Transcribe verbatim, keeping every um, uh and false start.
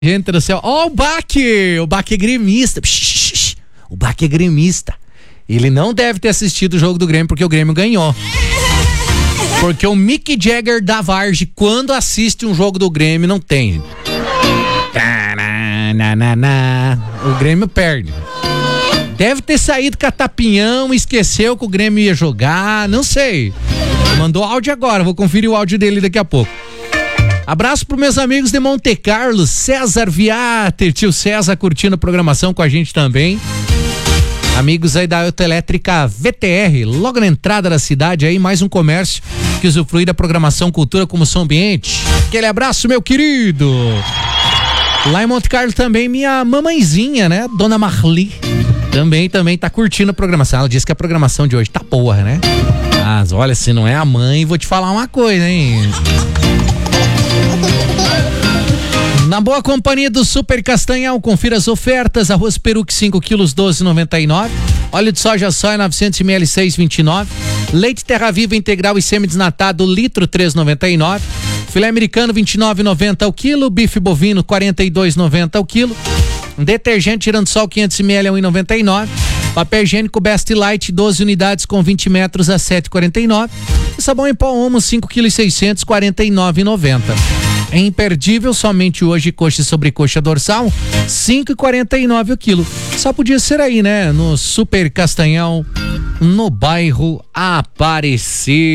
Gente do céu, ó, oh, o Baque, o Baque é gremista. Psh, o Baque é gremista. Ele não deve ter assistido o jogo do Grêmio porque o Grêmio ganhou. Porque o Mick Jagger da Varge, quando assiste um jogo do Grêmio, não tem. O Grêmio perde. Deve ter saído catapinhão, esqueceu que o Grêmio ia jogar, não sei. Mandou áudio agora, vou conferir o áudio dele daqui a pouco. Abraço para meus amigos de Monte Carlo, César Viater, tio César curtindo a programação com a gente também. Amigos aí da Autoelétrica V T R, logo na entrada da cidade aí, mais um comércio que usufrui da programação Cultura como Som Ambiente. Aquele abraço, meu querido. Lá em Monte Carlo também minha mamãezinha, né? Dona Marli, também, também tá curtindo a programação. Ela disse que a programação de hoje tá boa, né? Mas olha, se não é a mãe, vou te falar uma coisa, hein? Na boa companhia do Super Castanhal, confira as ofertas. Arroz peruque cinco quilos, doze reais e noventa e nove centavos. Óleo de soja soia novecentos mililitros, seis reais e vinte e nove centavos. Leite Terra Viva integral e semi-desnatado, litro, três reais e noventa e nove centavos. Filé americano, vinte e nove reais e noventa centavos ao quilo. Bife bovino, quarenta e dois reais e noventa centavos ao quilo. Detergente Giransol quinhentos mililitros, um real e noventa e nove centavos. Papel higiênico Best Light, doze unidades com vinte metros a sete reais e quarenta e nove centavos. E sabão em pó Omo, cinco quilos e seiscentos, quarenta e nove reais e noventa centavos. É imperdível, somente hoje, coxa e sobrecoxa dorsal, cinco reais e quarenta e nove centavos o quilo. Só podia ser aí, né? No Super Castanhal, no bairro Aparecido.